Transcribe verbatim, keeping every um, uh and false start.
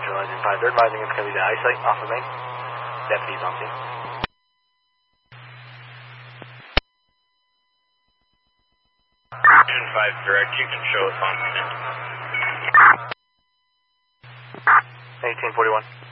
Legend five. They're advising it's going to be the eyesight off of main. Deputies on scene. Legend five direct, you can show us on scene. eighteen forty-one.